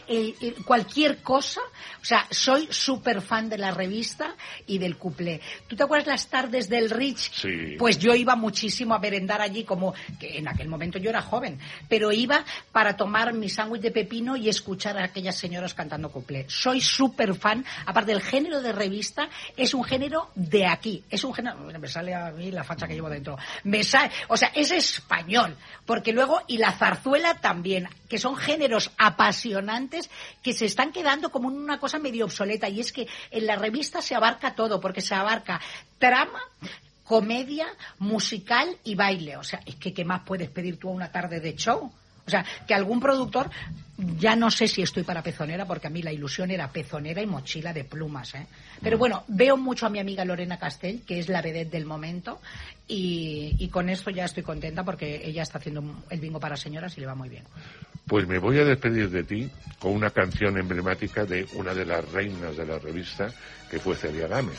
cualquier cosa. O sea, soy súper fan de la revista y del cuplé. ¿Tú te acuerdas las tardes del Rich? Sí. Pues yo iba muchísimo a merendar allí, como que en aquel momento yo era joven, pero iba para tomar mi sándwich de pepino y escuchar a aquellas señoras cantando cuplé. Soy súper fan. Aparte, del género de revista es un género de aquí. Es un género... Me sale a mí la facha que llevo dentro. O sea, es español. Porque luego, y la zarzuela también, que son géneros apasionantes que se están quedando como en una cosa medio obsoleta. Y es que en la revista se abarca todo, porque se abarca trama, comedia, musical y baile. O sea, es que ¿qué más puedes pedir tú a una tarde de show? O sea, que algún productor, ya no sé si estoy para pezonera, porque a mí la ilusión era pezonera y mochila de plumas, ¿eh? Pero bueno, veo mucho a mi amiga Lorena Castell, que es la vedette del momento, y con esto ya estoy contenta porque ella está haciendo el bingo para señoras y le va muy bien. Pues me voy a despedir de ti con una canción emblemática de una de las reinas de la revista, que fue Celia Gámez.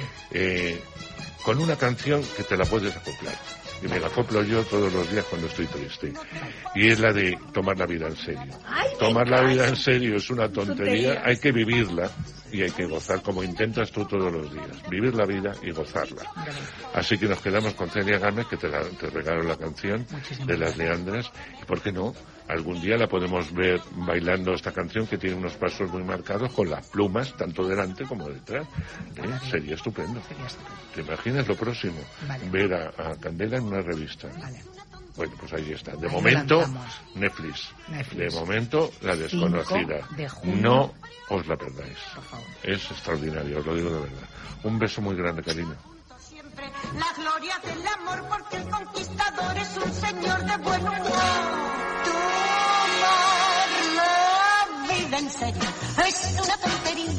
Con una canción que te la puedes acoplar. Y me la acoplo yo todos los días cuando estoy triste. Y es la de tomar la vida en serio. Tomar la vida en serio es una tontería, hay que vivirla y hay que gozar como intentas tú todos los días. Vivir la vida y gozarla. Así que nos quedamos con Celia Gámez, que te regalo la canción de Las Leandras. Y por qué no, algún día la podemos ver bailando esta canción, que tiene unos pasos muy marcados con las plumas, tanto delante como detrás. Sería estupendo. ¿Te imaginas lo próximo? Ver a Candela en una revista. Bueno, pues ahí está. De momento, Netflix. De momento, La Desconocida. No os la perdáis. Es extraordinario, os lo digo de verdad. Un beso muy grande, cariño. La gloria del amor, porque el conquistador es un señor de buen humor. Tomar la vida en serio es una tontería.